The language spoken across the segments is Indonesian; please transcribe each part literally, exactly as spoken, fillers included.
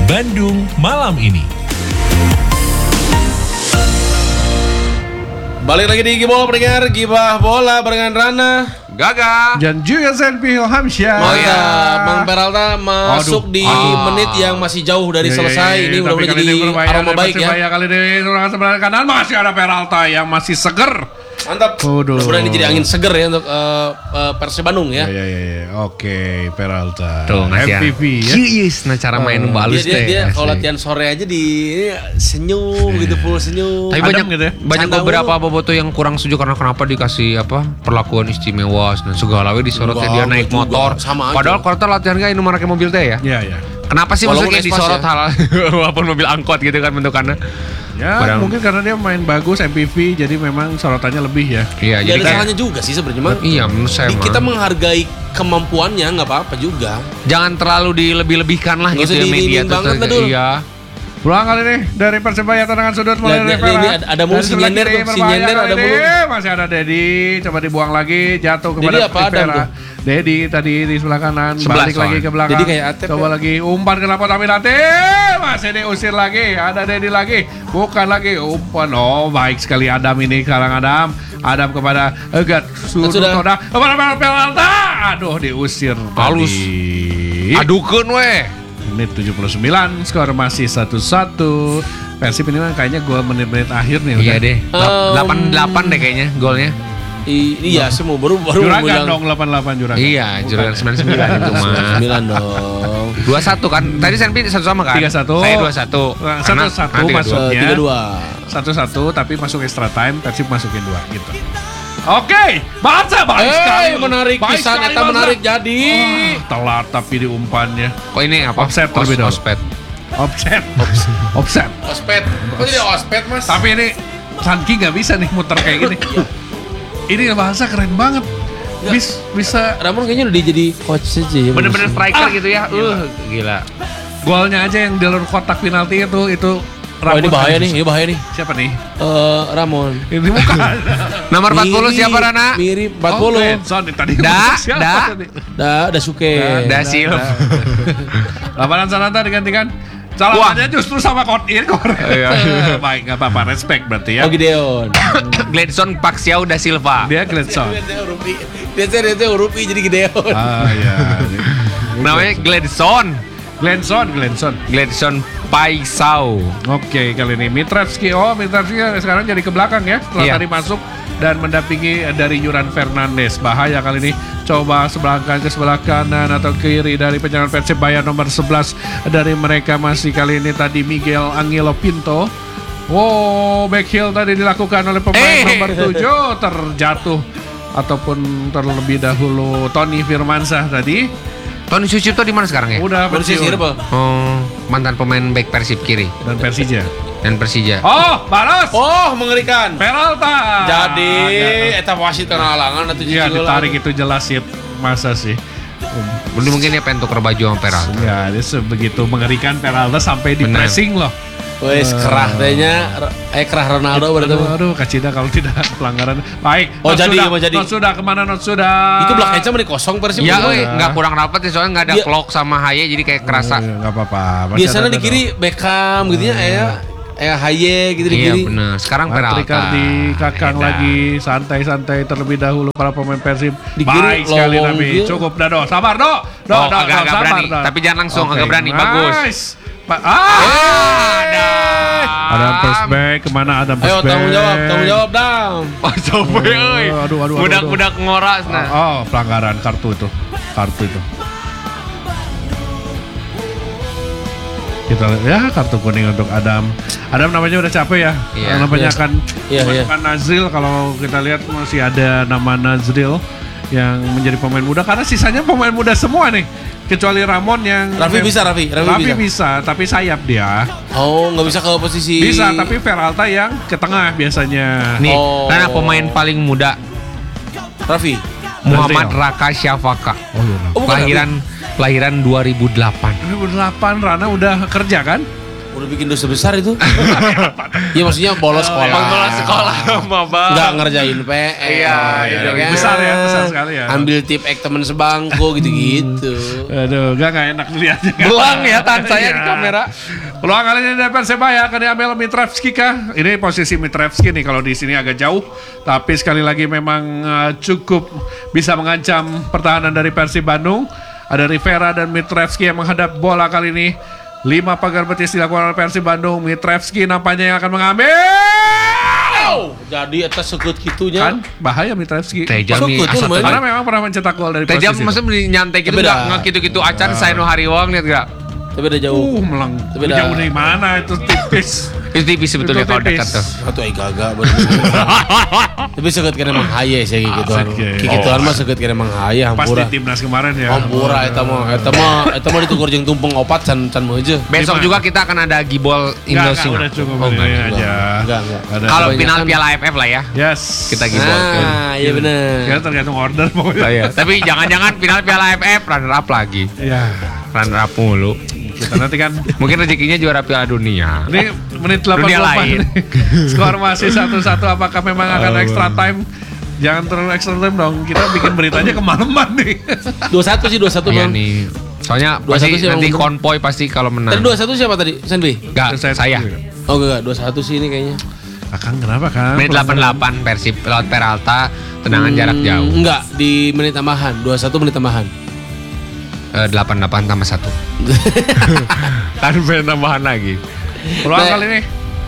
Bandung malam ini. Balik lagi di Gibah pendengar, Gibah Bola barengan Rana, Gaga, dan juga Senpi Ilhamsyah. Oh ya, Bang Peralta masuk Aduh. di Ah. menit yang masih jauh dari Ya, selesai. ya, ya, Ini ya, mudah-mudahan tapi kali jadi ini berbahaya aroma dan baik ya. Persebaya kali ini serangan sebelah kanan masih ada Peralta yang masih seger. Mantap. Waduh. Mudah-mudahan ini jadi angin seger ya untuk uh, uh, Persib Bandung ya. Ya, ya, ya, ya. Oke, Peralta. tuh ngasih M V P ya. Cuyis, nah cara main Oh. balus Dia, dia, teh. dia kalau asli. latihan sore aja di ini, senyum gitu, full senyum. Tapi Adem banyak gitu ya? banyak Canda beberapa mulu. bobotoh yang kurang setuju karena kenapa dikasih apa perlakuan istimewa dan segala we disorot Enggak, dia naik enggak juga. motor. Sama aja. Padahal kalau kita latihan kayak ini pakai mobil teh ya. Ya, ya. Kenapa sih Walaupun maksudnya espas disorot ya. hal walaupun mobil angkot gitu kan bentukannya. Ya, Padahal- mungkin karena dia main bagus M V P jadi memang sorotannya lebih ya. Iya, Ya jadi ada kayak- salahnya juga sih sebenarnya. Mang. Iya, menurut saya Di- mah. Kita menghargai kemampuannya nggak apa-apa juga. jangan terlalu dilebih-lebihkan lah Nggak gitu usah ya media diinin banget lah, Dul. Iya. Pulang kali ini dari Persebaya tendangan sudut mulai Lihat, dari lihat, ini Ferhat. ada- ada mulu Dari si sebelah nyender kiri tuh, si berbahaya nyender kali ada ini. mulu. Masih ada Dedi, coba dibuang lagi, jatuh kepada Dedi apa Adam Vera. tuh? Dedi tadi di sebelah kanan, Sebelah balik lagi soalnya. ke belakang. Dedi kayak Atep coba ya. lagi umpan ke lapangan tapi nanti masih diusir lagi. Ada Dedi lagi, bukan lagi umpan. Oh baik sekali Adam ini, sekarang Adam. Adam kepada Egat sudah. Surutoda kepada Peralta. Aduh diusir. Halus. tadi. Adukeun weh. Menit tujuh puluh sembilan, skor masih satu satu. Persib ini mah kayaknya gol menit-menit akhir nih Iya udah. deh. Um, delapan delapan deh kayaknya golnya. I- iya, semua baru baru mau Juragan bilang dong delapan delapan Juragan. Iya, juragan sembilan puluh sembilan itu mah. sembilan dong. dua satu kan. Tadi Senpi satu sama kan? tiga satu. Saya dua satu. Nah, satu satu masuk. Eh, Ya. tiga dua. satu satu tapi masuk extra time, Persib masukin dua gitu. Oke, Barca baik sekali. Eh, menarik Baik pisan sekali, eta Barca. menarik jadi. Wah, telat tapi di umpannya. Kok ini apa? Offset Os- terlebih dahulu. Offset. Offset. Offset. Ospet. Kok jadi ospet, Mas? Tapi ini Sanki nggak bisa nih muter kayak gini. Ini bahasa keren banget. Bis, bisa Ramon kayaknya udah jadi coach aja ya. Bener-bener striker Ah, gitu ya. Uh, gila. golnya aja yang di luar kotak penalti itu itu Oh, ini bahaya nih, ini bahaya nih. Siapa nih? Eh, Ramon. Ini bukan. Nomor empat puluh Mirip, siapa Rana? Mirip empat Oh, puluh. Benson nih tadi. Da, Siapa da. tadi? Da, da suke. Da Silva. Lapanan Sananta digantikan. Salamannya justru sama Kotir. Iya. Baik, nggak apa-apa. Respect berarti ya. Oh, Gideon. Gladson Paxiao da Silva. Dia Gladson. Dia huruf I. Dia dia dia huruf I jadi Gideon. Ah ya. Namanya Gladson. Glenson, Glenson. Gladson Paixao. Oke, kali ini Mitrevski. Oh, Mitrevski sekarang jadi ke belakang ya. Setelah Iya. tadi masuk dan mendampingi dari Yuran Fernandes. Bahaya kali ini. Coba sebelah kanan ke sebelah kanan atau kiri dari penyerang Persebaya nomor sebelas dari mereka masih kali ini tadi Miguel Angelo Pinto. Wow, back heel tadi dilakukan oleh pemain Eh. nomor tujuh, terjatuh ataupun terlebih dahulu Tony Firmansyah tadi. Tony Sucipto di mana sekarang ya? Udah Bersih pensiun. apa? Oh, mantan pemain back Persib kiri Dan Persija. dan Persija. Oh, balas. Oh, mengerikan. Peralta. Jadi Agak- eta wasit kana halangan atuh Iya, jijik ditarik itu jelas sih. Masa sih? Belum mungkin dia pengen tuker baju sama Peralta. Ya, dia sebegitu mengerikan Peralta sampai di Benar. pressing loh. Wes kerah tehnya eh kerah Ronaldo berarti. Aduh, aduh, Kacida kalau tidak pelanggaran. Baik. Oh, not jadi, sudah, mau jadi. not sudah kemana not sudah? Itu belakangnya cuma di kosong Persib. Ya, bener. euy, nggak kurang rapat ya soalnya nggak ada Dia- clock sama Haye jadi kayak kerasa. Eh, nggak apa-apa. Masih Biasanya ada- di kiri Beckham gitu ya, eh eh Haye gitu di Iya kiri. benar. Sekarang Patrick Peralta. di kakang Beda. lagi santai-santai terlebih dahulu para pemain Persib. Di kiri, Baik sekali lowong Nabi. dia. Cukup dah, Do. Sabar, Do. Do, Oh, Do, agak-agak Do, sabar, berani. Do. Tapi jangan langsung, Oke, agak berani. nice. Bagus. Pa- ah, Ada. Adam first back kemana Adam first Ayo back? tanggung jawab, tanggung jawab dong. Oh, coba euy. Aduh, aduh, aduh, Budak-budak ngoras nah. Oh, pelanggaran kartu itu. Kartu itu. Kita lihat ya kartu kuning untuk Adam. Adam namanya udah capek ya. Iya. Namanya Iya. akan Iya, iya. bukan Nazril, kalau kita lihat masih ada nama Nazril yang menjadi pemain muda karena sisanya pemain muda semua nih. Kecuali Ramon yang Raffi bisa, Raffi, Raffi, Raffi bisa. bisa, tapi sayap dia. Oh, nggak bisa ke posisi. Bisa, tapi Peralta yang ke tengah biasanya. Nih, Oh. karena pemain paling muda Raffi. Muhammad Nazril. Raka Syafaka. Oh, iya. Oh, bukan Lahiran lahiran dua ribu delapan. dua ribu delapan Rana udah kerja kan? Udah bikin dosa besar itu. Iya maksudnya bolos sekolah. Bolos sekolah mah Bang. Enggak ngerjain P R. Iya, ya iya, kan? besar ya, besar sekali ya. Ambil tip ek teman sebangku gitu-gitu. Aduh, gak, gak enak dilihatnya. Belang ya tangan saya di Iya. kamera. Peluang kali ini dari Persebaya akan diambil Mitrevski kah? Ini posisi Mitrevski nih kalau di sini agak jauh, tapi sekali lagi memang uh, cukup bisa mengancam pertahanan dari Persib Bandung. Ada Rivera dan Mitrevski yang menghadap bola kali ini. Lima pagar betis dilakukan oleh Persib Bandung. Mitrevski nampaknya yang akan mengambil. Oh, jadi atas sekut gitunya. Kan bahaya Mitrevski. Tejam Masuk nih ke tuh, asal lumayan. Karena memang pernah mencetak gol dari Tejam posisi masa itu. beli nyantai gitu Beda. enggak enggak gitu-gitu acan saya no hariwang lihat enggak? Tapi udah jauh. Uh, melang. Tapi dah- Jauh dari mana itu tipis. Itu tipis sebetulnya Itu kalau tipis. dekat tuh. Atau ai gagak bener. Tapi sekut kena emang haya sih gitu. Asik, ya. Kikituan mah sekut kena emang haya Pas di hampura. timnas kemarin ya. Hampura eta mah eta mah eta mah ditukur jeung tumpeng opat can can meujeun. Besok Gimana? juga kita akan ada gibol Enggak, Indo enggak, Singa. udah cukup Oh, ini enggak. aja. Enggak, enggak. Ada- Kalau Kebanyakan- final Piala A F F lah ya. Yes. Kita gibol. Nah, iya bener. Ya tergantung order pokoknya. Oh, iya. Tapi jangan-jangan final Piala A F F runner up lagi. Ya, Runner up mulu. kita nanti kan Mungkin rezekinya juara Piala Dunia. ini menit delapan Dunia puluh empat lain. nih. Skor masih satu satu. Apakah memang akan Oh, extra time? Jangan terlalu extra time dong. Kita bikin beritanya kemalaman nih. dua satu sih dua satu Iya Bang. nih. Soalnya dua satu pasti sih nanti emang bener. konvoy pasti kalau Tadi menang. dua satu siapa tadi? Sanbi? Enggak, saya. Oh enggak, dua satu sih ini kayaknya. Akang kenapa kan? Menit delapan puluh delapan Persib lawan Peralta, tendangan jarak Hmm, jauh. Enggak, di menit tambahan, dua satu menit tambahan. Eh, delapan puluh delapan tambah satu. Tanpa tambahan lagi. Peluang Nah, kali ini.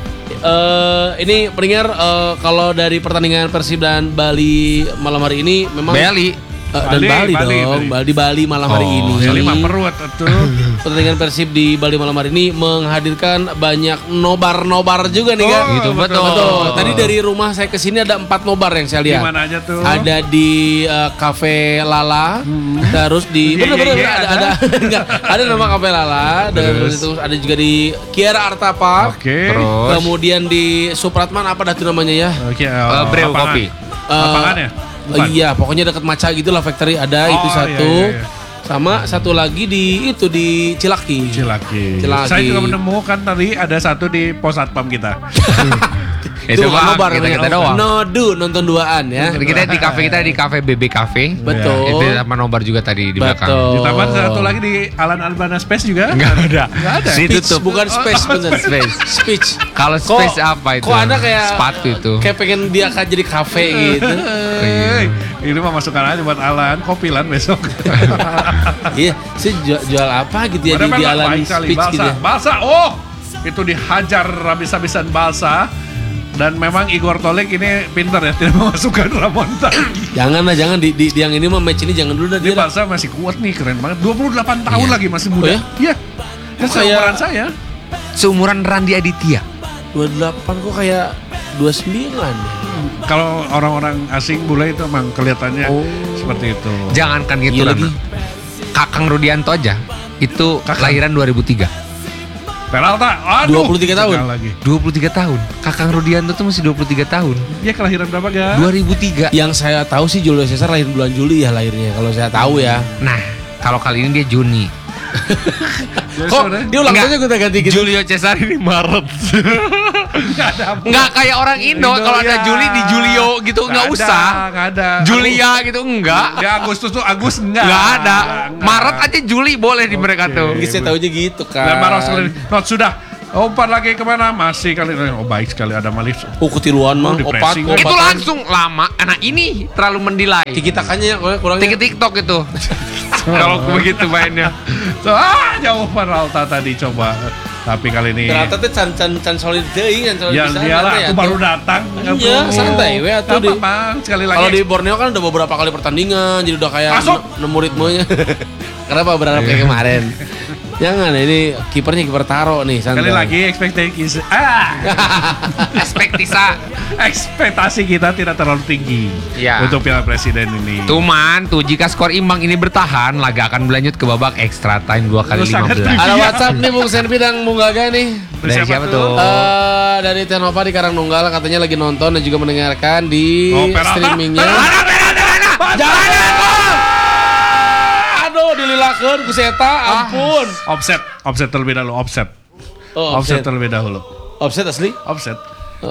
Eh ini pendengar eh, kalau dari pertandingan Persib dan Bali malam hari ini memang Bali. eh, dan Bali, Bali, Bali, dong, Bali. Bali Bali malam hari Oh, ini. Ya lima perut tuh. Pertandingan Persib di Bali malam hari ini menghadirkan banyak nobar-nobar juga nih kan. Oh, Gitu betul. Betul. Tadi dari rumah saya ke sini ada empat nobar yang saya Di lihat. mana aja tuh? Ada di eh, Cafe Lala, terus di Iya, bener iya, bener iya, ada ada. ada enggak, ada nama Cafe Lala, dan Terus? itu ada juga di Kiara Arta Park. Oke. Terus Kemudian di Supratman apa dah tuh namanya ya? Oke. eh, Breu lapangan. Kopi. Lapangan ya? Eh, iya, pokoknya dekat Maca gitu lah factory ada Oh, itu iya, satu. iya, iya. Sama satu lagi di itu di Cilaki. Cilaki. Cilaki. Saya juga menemukan tadi ada satu di pos satpam kita. Itu bukan mah nobar kita namanya. kita doang. Nodu nonton duaan ya. Kita di kafe kita di kafe B B Cafe. Betul. Itu sama nobar juga tadi di belakang. Betul. Ditambah satu lagi di Alan Albana Space juga. Enggak ada. Nggak ada. Di- Speech, Ditutup. bukan space bener. Space. Speech. Kalau Kok- space apa itu? Kok Anda kayak sepatu itu. Kayak pengen dia akan jadi kafe gitu. Hey, ini mah masukkan aja buat Alan, kopilan besok. Iya, sih jual, jual apa gitu ya di, Ada di memang Alan baik sekali. speech Balsa. gitu ya. Balsa, oh itu dihajar habis-habisan Balsa. Dan memang Igor Tolik ini pintar ya, tidak memasukkan Ramonta. Jangan lah, jangan di, di, di yang ini mah match ini jangan dulu dah Dia dia. dah. Balsa masih kuat nih, keren banget. dua puluh delapan tahun Iya. lagi masih muda. Oh ya? Iya. Kan Kok kayak- seumuran saya. Seumuran Randi Aditya. dua puluh delapan kok kayak dua puluh sembilan ya. Kalau orang-orang asing bule itu emang kelihatannya Oh. seperti itu. Jangankan gitu Iya lah. lagi. Kakang Rudianto aja itu Kakang. lahiran dua ribu tiga. Peralta, aduh. dua puluh tiga tahun. Sekali lagi. dua puluh tiga tahun. Kakang Rudianto tuh masih dua puluh tiga tahun. Dia kelahiran berapa, Ga? dua ribu tiga. Yang saya tahu sih Julio Cesar lahir bulan Juli ya lahirnya kalau saya tahu ya. Nah, kalau kali ini dia Juni. Kok dia ulang tahunnya gue ganti gitu. Julio Cesar ini Maret. Nggak ada. Enggak kayak orang Indo, Indo, kalau ada ya. Juli di Julio gitu Nggak enggak ada, usah. nggak ada. Julia gitu enggak. Ya Agustus tuh Agus enggak. Enggak ada. Nggak, Maret aja Juli boleh di mereka Oke. tuh. Saya tahunya gitu kan. Dan Maros kali- not sudah. Umpat lagi kemana? Masih kali ini. Oh baik sekali ada Malif. Oh ketiluan mah, Oh, di opat, pressing. opat. Itu langsung lama. Anak ini terlalu mendilai. Tiki-takannya ya kurangnya. Tik TikTok itu. Kalau begitu mainnya. So, ah, jauh Peralta tadi coba. Tapi kali ini Ternyata tuh can can can solid deui, can solid ya pisan, dialah nanti aku ya, baru tuh. datang. Iya, santai we atuh Apa, di- Bang? Sekali lagi. Kalau di Borneo kan udah beberapa kali pertandingan, jadi udah kayak Masuk. ne- nemu ritmenya. Kenapa berharap kayak kemarin? Jangan, ini kipernya kiper taro nih, santai. Sekali lagi ekspektasi ah, Ekspektisa. ekspektasi kita tidak terlalu tinggi Iya. untuk Piala Presiden ini. Cuman tuh jika skor imbang ini bertahan, laga akan berlanjut ke babak extra time dua kali Lu sangat lima belas. Ada Iya. WhatsApp nih Bung Senpi dan Bung Gaga nih. Dari siapa tuh? Eh dari Tenova di Karangnunggal katanya lagi nonton dan juga mendengarkan di Oh, Peralta. streamingnya. Peralta, Peralta, Peralta. Jangan! Aduh, dililakeun ku seta, ampun. Offset, offset terlebih dahulu offset. Oh, offset offset. terlebih dahulu. Offset asli? Offset.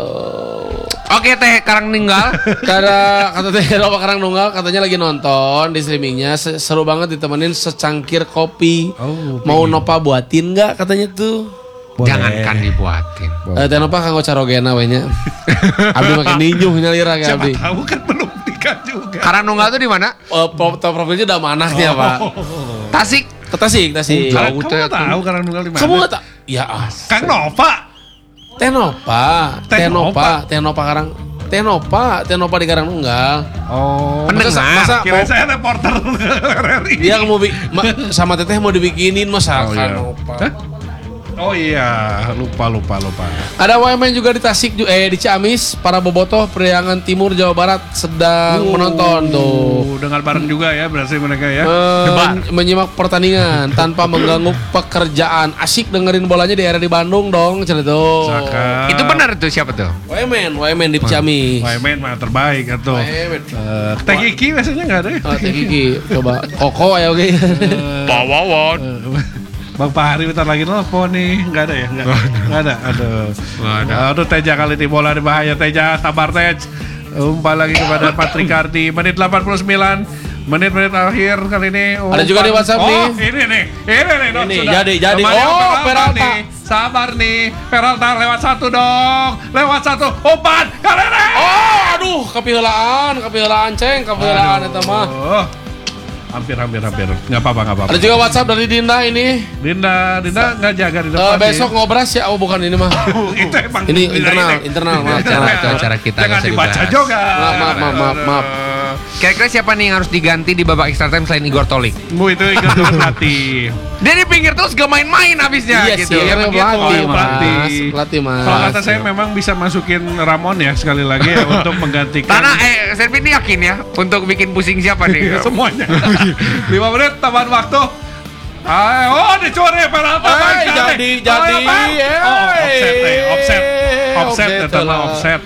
Oh. Oke teh Karang Ninggal. Karena kata teh Nova Karang Nunggal katanya lagi nonton di streamingnya, seru banget ditemenin secangkir kopi. Oh, mau Nova buatin nggak katanya tuh? Boleh. Jangankan dibuatin. Eh, teh Nova kanggo carogena we nya. Abdi makin ninjuh nyalira ka Siapa abdi. tahu kan belum nikah juga. Karang Nunggal tuh di mana? Oh, pro- profilnya udah manahnya, Pak. Tasik. Ke Tasik, Tasik. Kamu Jauh teh. tahu Karang Nunggal di mana? Kamu nggak tahu? Ya, as. Kang Nova. Teh Nova, Teh Teh Nova, Nova. Teh Nova Karang, Teh Nova, Teh Nova di Karang Nunggal. Oh. Pendengar. Masa, masa Kira mau, saya reporter R R I. dia mau bi- ma- sama Teteh mau dibikinin masa Oh, Kang iya. Nova. Hah? Oh iya, lupa lupa lupa. Ada W M N juga di Tasik ju- eh di Ciamis, para bobotoh Priangan Timur Jawa Barat sedang Uh, menonton tuh. Dengar bareng juga ya berarti mereka ya. Men- menyimak pertandingan tanpa mengganggu pekerjaan. Asik dengerin bolanya di area di Bandung dong, cerita tuh. Cakep. Itu benar tuh siapa tuh? W M N, W M N di Ciamis. W M N mah terbaik atau. W M N. Uh, Teh Kiki biasanya nggak ada ya? Oh, Teh Kiki, coba Koko ya oke. Bawawon. Bang Fahri bentar lagi nelfon nih, nggak ada ya? Nggak, nggak ada. Aduh. Nggak ada. Aduh Teja kali ini bola di bahaya Teja, sabar Tej. Umpan lagi kepada Patrick Cardi, menit delapan puluh sembilan. Menit-menit akhir kali ini. Ada juga di WhatsApp oh, nih. ini nih, ini nih. Dok, Ini, sudah. jadi, jadi. Kembali Oh, Peralta Peralta. nih. Sabar nih, Peralta lewat satu dong, lewat satu. Umpan kali ini. Oh, aduh, kepihelaan, kepihelaan ceng, kepihelaan eta mah. Oh, hampir, hampir, hampir. Nggak apa-apa, nggak apa-apa. Ada juga WhatsApp dari Dinda ini. Dinda, Dinda nggak jaga di Eh, depan. besok ngobras ya, oh bukan ini mah. Itu emang Ini Dinda internal, ini. internal, maaf, Acara- maaf, maaf. acara kita Jangan nggak usah dibaca dibahas. juga. Maaf, maaf, maaf, maaf, maaf. Kira-kira siapa nih yang harus diganti di babak extra time selain Igor Tolik? Bu itu ikut dulu pelatih. Dia di pinggir terus gak main-main abisnya Iya gitu. sih, karena begitu. pelatih, Oh, mas. pelatih. Pelatih, mas. Kalau kata saya memang bisa masukin Ramon ya sekali lagi ya untuk menggantikan. Karena eh Servi ini yakin ya untuk bikin pusing siapa nih? semuanya. lima menit tambahan waktu. Ah, oh dicuri Peralta. Eh, baik sekali. jadi, jadi, Oh, oh, offset deh, offset. Offset, Offset itu mah lah. offset.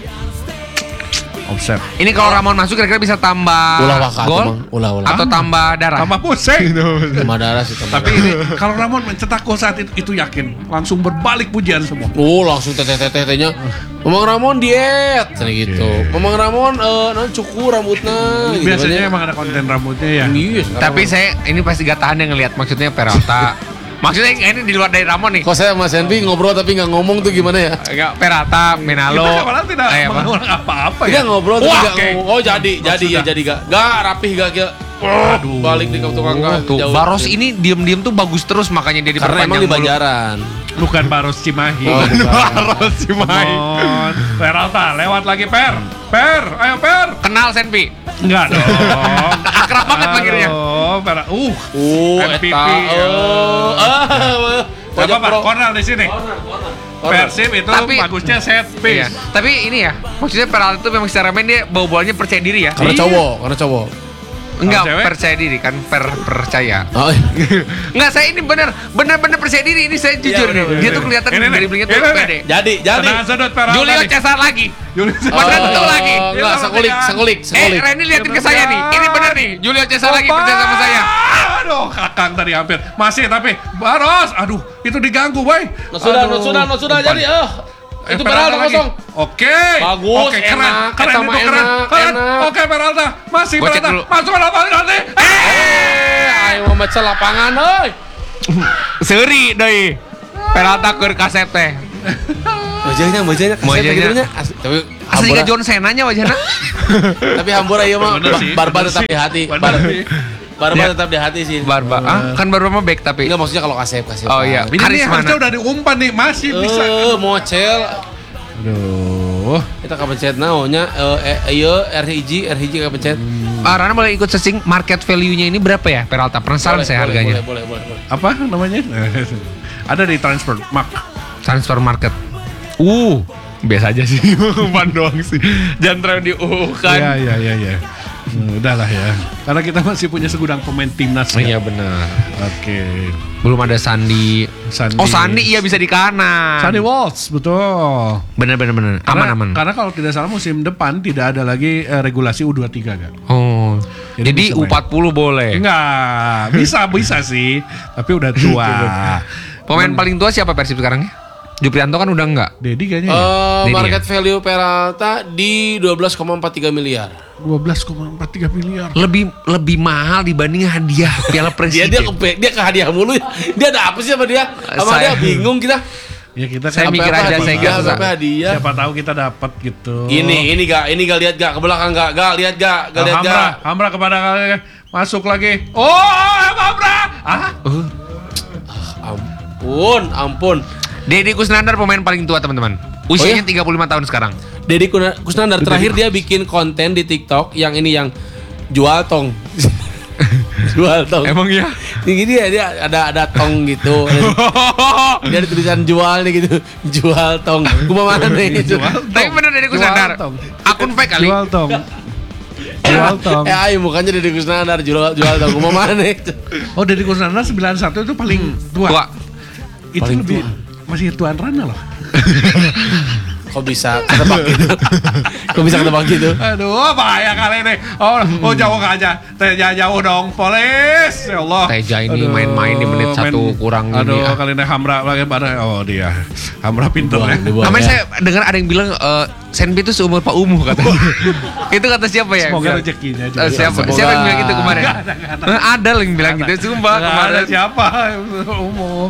Offset. Ini kalau Ramon masuk kira-kira bisa tambah Ulah wakat, gol Bang. Ulah, ulah. atau tambah darah? Tambah pusing. Sama darah sih, sama Tapi darah. ini kalau Ramon mencetak gol saat itu, itu yakin langsung berbalik pujian semua. Oh, langsung teteh-tetehnya. Memang Ramon diet, cina gitu. Memang Ramon eh non cukur rambutnya. gitu Biasanya kan ya. emang ada konten rambutnya ya. Iya, sekarang Tapi mah. saya ini pasti gak tahan yang ngelihat maksudnya Peralta. Maksudnya ini di luar dari Ramon nih. Kok saya sama Senpi ngobrol tapi nggak ngomong tuh gimana ya? Enggak Peralta, Menalo. Kita malah tidak Eh, apa? mengulang apa-apa Kita ya. ngobrol tapi Wah, nggak oke. ngomong. Oh jadi, jadi ya sudah. jadi gak. Gak rapih gak kira. Aduh. Balik di tukang kah. Tuh, jauh. Baros ini diem-diem tuh bagus terus makanya dia karena emang diperpanjang di mulu. Banjaran. Bukan Baros Cimahi. Oh, bukan. Baros si Mai. Ramon. Peralta lewat lagi Per. Per, ayo Per. Kenal Senpi. Enggak dong. Akrab banget panggilnya. Oh, Per. Uh. Uh, M V P, eta. ya. Oh, ah. Gak Pojok apa-apa, pro. corner di sini. Corner, corner. Persib itu Tapi- bagusnya set Iya. piece. Tapi ini ya, maksudnya Peralta itu memang secara main dia bawa bolanya percaya diri ya. Karena Iya. cowok, karena cowok. Enggak cewek? percaya diri kan, per percaya. Oh, iya. Enggak, saya ini benar, benar-benar percaya diri ini saya jujur bener, nih. bener, Dia bener. tuh kelihatan Ini nih, dribblingnya tuh ini nih. pede. Jadi, jadi. Tenang sudut Peralta Julio nih. Cesar lagi. Julio Cesar. Bener tuh lagi. Enggak, sekulik, sekulik, Eh, sekulik. Reni liatin ke saya nih. Ini benar nih. Julio Cesar lagi percaya sama saya. Aduh, kakang tadi hampir. Masih tapi Baros. Aduh, itu diganggu, boy. No sudah, no Aduh. sudah, no sudah. Umpan. Jadi, eh. Eh, Itu Peralta Peralta lagi. kosong. Oke. Bagus, Oke, keren. enak. Keren Eta itu mah keren. enak, Keren. enak. Oke, Peralta. Masih Gua cek Peralta. dulu. Masuk ke lapangan nanti. Eh, ayo mau baca lapangan, euy. Seuri deui. Peralta keur kasep teh. Wajahnya, wajahnya, Wajahnya. wajahnya. Tapi Asli Hambura- ke John Cena-nya wajahna. Tapi Hambura ieu mah Bener sih, ba- barbar bener tetap sih. di hati. Bener Bar- sih. Barbar Ya. tetap di hati sih. Barba. Ah, kan Barba mah back tapi. Enggak maksudnya kalau kasep, kasep. Oh, iya. Ini nih Karisma, harusnya nah. udah diumpan nih. Masih bisa. Eh, mocel. Aduh. Kita kapencet naonnya eh ieu R hiji, R hiji kapencet. Ah, Rana boleh ikut searching market value-nya ini berapa ya Peralta? Penasaran Boleh, saya boleh, harganya. Boleh, boleh, boleh, boleh. Apa namanya? Ada di transfer mark. Transfer market. Uh, biasa aja sih. Umpan doang sih. Jangan terlalu di uh kan. Iya, iya, iya, iya. Hmm, udahlah ya. Karena kita masih punya segudang pemain timnas. Iya Ya. benar. Oke. Belum ada Sandi. Sandi. Oh Sandi iya bisa di kanan. Sandi Walsh, betul. Bener bener bener. Aman Karena, aman. Karena kalau tidak salah musim depan tidak ada lagi eh, regulasi U dua puluh tiga kan? Oh. Jadi Jadi, bisa U empat puluh boleh. Enggak, bisa bisa sih, tapi udah tua. Pemain paling tua siapa Persib sekarang ya? Juprianto kan udah enggak. Dedi kayaknya ya. Eh, Ini market value Peralta di dua belas koma empat tiga miliar. dua belas koma empat tiga miliar. Lebih lebih mahal dibanding hadiah Piala Dia Presiden. dia ke dia ke hadiah mulu. ya. Dia ada apa sih sama dia? Sama Saya- dia bingung kita. Ya kita Saya kan mikir Apa-apa aja, saya hadiah, nggak- apa hadiah. siapa tahu kita dapat gitu. Ini ini gak ini gak lihat gak ke belakang gak gak lihat gak gak Nah, lihat Hamra, gak. Hamra kepada kalian masuk lagi. Oh, Hamra. Ah, Uh, Ampun, ampun. Deddy Kusnandar pemain paling tua teman-teman. Usianya tiga puluh lima tahun sekarang. Deddy Kuna- Kusnandar terakhir dia bikin konten di TikTok yang ini yang jual tong. Jual tong. Emang ya? Ini dia dia ada ada tong gitu. Dia ada tulisan jual nih gitu. Jual tong. Kuma mana nih? Tapi bener Deddy Kusnandar. tong. Akun fake kali. jual tong. Jual tong. Eh ayo mukanya Deddy Kusnandar jual jual tong. Kuma mana nih? Oh, Dedi Kusnandar sembilan puluh satu itu paling tua. Tua. Itu Paling lebih tua. masih tuan Rana loh. Kok bisa ketebak gitu? Kok bisa ketebak gitu? Aduh, bahaya kali ini. Oh, oh jauh aja. Teja jauh dong, polis. Ya Allah. Teja ini Aduh, main-main di menit satu main- kurang Aduh, ini, ah. kali ini Hamra lagi pada. Oh dia, Hamra pinter ya. Dibuang, dibuang. Namanya ya. saya dengar ada yang bilang eh, Senpi itu seumur Pak Umuh katanya. Itu kata siapa ya? Semoga Bilang? rezekinya Eh, juga. siapa? Semoga. Siapa yang bilang gitu kemarin? Nggak ada, nggak ada. Eh, Ada loh yang bilang gitu. Sumpah Nggak kemarin. ada siapa? Umum.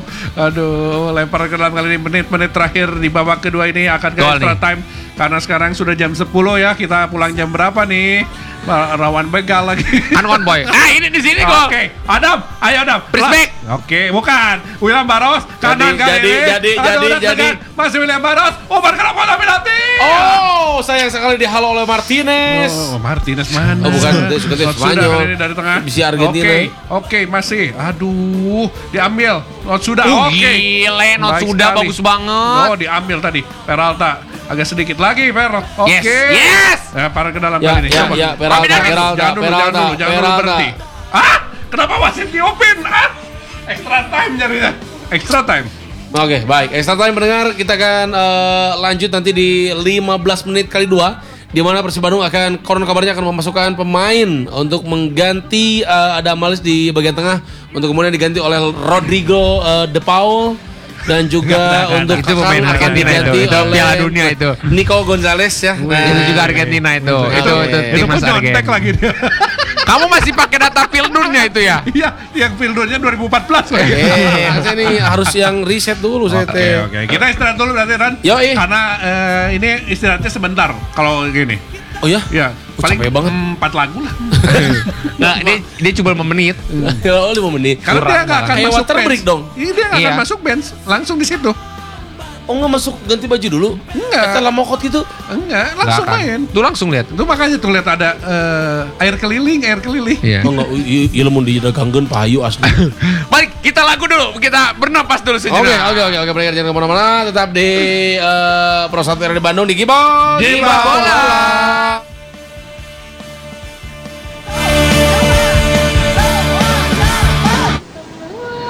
Aduh, lempar ke dalam kali ini menit-menit terakhir di babak kedua ini akan ke Gol extra nih. time karena sekarang sudah jam sepuluh ya. Kita pulang jam berapa nih? Ma- Rawan begal lagi. Anon boy. Ah ini di sini gol. Oke, Adam, ayo Adam. Please Lah. back. Oke, bukan. William Barros, kanan Jadi, kali jadi, ini. jadi, Aduh, jadi, udah jadi. tekan. Masih William Barros. Umpan kenapa bola penalti? Oh, sayang sekali dihalo oleh Martinez. Oh, Martinez mana? Oh, bukan, dia suka dia Sudah Spanyol. kali ini dari tengah. Bisa Argentina. Oke, oke, masih. Aduh, diambil. Oh, sudah. Uh, Oke. gile, not Baik sudah sekali. bagus banget. Oh, diambil tadi. Peralta. Agak sedikit lagi, Per. Oke. Yes, yes. Eh, para ke dalam Ya, kali ini. ya, Coba. ya, Peralta, Jangan dulu, Peralta, jangan dulu, Peralta, jangan dulu, jangan dulu Peralta. berhenti. Ah, kenapa wasit diopin? Ah, extra time nyarinya. Extra time. Oke, baik. Extra time pendengar, kita akan eh, lanjut nanti di lima belas menit kali dua, di mana Persib Bandung akan konon kabarnya akan memasukkan pemain untuk mengganti eh, ada Malis di bagian tengah untuk kemudian diganti oleh Rodrigo eh, De Paul dan juga untuk Itu pemain Kakang akan Argentina itu. diganti Itu oleh Piala Dunia itu. Nico Gonzalez ya. Itu Nah, juga Argentina itu. Oke. Itu itu Itu Itu pun timnas nyontek Argentina. lagi dia. Kamu masih pakai data Pildunnya itu ya? Iya, yang Pildunnya dua ribu empat belas lagi. Eh, saya nih harus yang riset dulu saya Oke, teh. oke. Kita istirahat dulu berarti, Ran. Yoi. Karena eh, ini istirahatnya sebentar kalau gini. Oh ya? Ya, Oh, capek banget. empat lagu lah. Nah, dia dia cuma lima menit. Oh, lima menit. Karena dia nggak akan Kayak masuk water bench. break dong. Iya, dia nggak akan Iya. masuk bench, langsung di situ. Oh, nggak masuk ganti baju dulu? Enggak. Kita lamokot gitu. Enggak, langsung Nggak akan. main. Tuh langsung lihat. Itu makanya tuh lihat ada eh, air keliling, air keliling. Iya. Oh enggak, ilmu di dagangkeun payu asli. Baik, kita lagu dulu. Kita bernapas dulu sejenak. Oke, oke, oke, oke, pendengar jangan kemana-mana, tetap di eh, Pro satu R D Bandung di Gibon. Gibon Bola.